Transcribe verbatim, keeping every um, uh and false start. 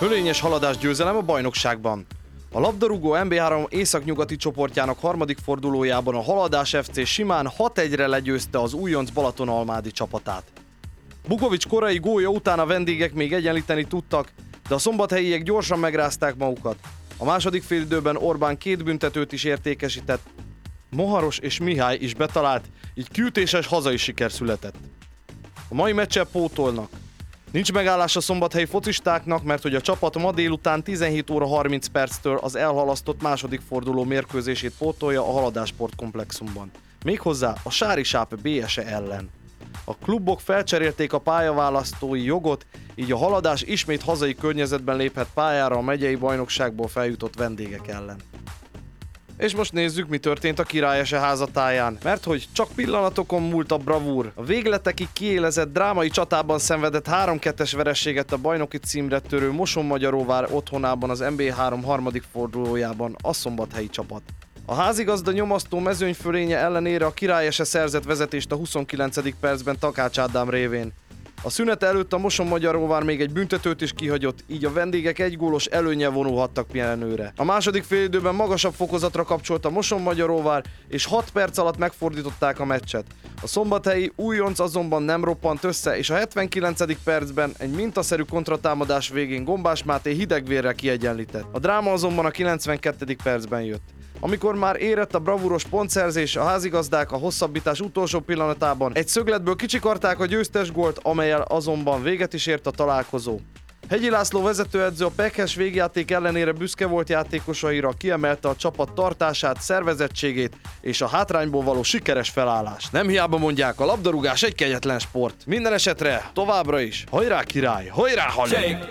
Fölényes haladás győzelem a bajnokságban. A labdarúgó en bé három északnyugati csoportjának harmadik fordulójában a Haladás ef cé simán hat egyre legyőzte az újonc Balatonalmádi csapatát. Bukovics korai gólja után a vendégek még egyenlíteni tudtak, de a szombathelyiek gyorsan megrázták magukat. A második félidőben Orbán két büntetőt is értékesített, Moharos és Mihály is betalált, így kiütéses hazai siker született. A mai meccsen pótolnak. Nincs megállás a szombathelyi focistáknak, mert hogy a csapat ma délután tizenhét óra harminc perctől az elhalasztott második forduló mérkőzését pótolja a Haladás sportkomplexumban. Méghozzá a Sári Sáp bé es e ellen. A klubok felcserélték a pályaválasztói jogot, így a Haladás ismét hazai környezetben léphet pályára a megyei bajnokságból feljutott vendégek ellen. És most nézzük, mi történt a Királyese házatáján, mert hogy csak pillanatokon múlt a bravúr. A végletekig kiélezett drámai csatában szenvedett három kettes vereséget a bajnoki címre törő Mosonmagyaróvár otthonában az en bé három harmadik fordulójában a szombathelyi csapat. A házigazda nyomasztó mezőnyfölénye ellenére a Királyese szerzett vezetést a huszonkilencedik percben Takács Ádám révén. A szünet előtt a Mosonmagyaróvár még egy büntetőt is kihagyott, így a vendégek egy gólos előnnyel vonulhattak pihenőre. A második félidőben magasabb fokozatra kapcsolt a Mosonmagyaróvár, és hat perc alatt megfordították a meccset. A szombathelyi újonc azonban nem roppant össze, és a hetvenkilencedik percben egy mintaszerű kontratámadás végén Gombás Máté hidegvérrel kiegyenlített. A dráma azonban a kilencvenkettedik percben jött. Amikor már érett a bravúros pontszerzés, a házigazdák a hosszabbítás utolsó pillanatában egy szögletből kicsikarták a győztes gólt, amellyel azonban véget is ért a találkozó. Hegyi László vezetőedző a pekhes végjáték ellenére büszke volt játékosaira, kiemelte a csapat tartását, szervezettségét és a hátrányból való sikeres felállást. Nem hiába mondják, a labdarúgás egy kegyetlen sport. Minden esetre továbbra is hajrá király, hajrá Halil!